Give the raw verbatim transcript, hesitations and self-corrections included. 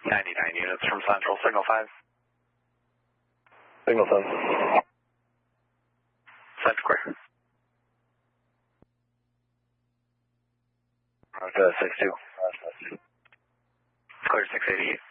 ninety-nine units from Central, signal five. Signal seven. Set square. Roger, six two. Clear six eighty-eight.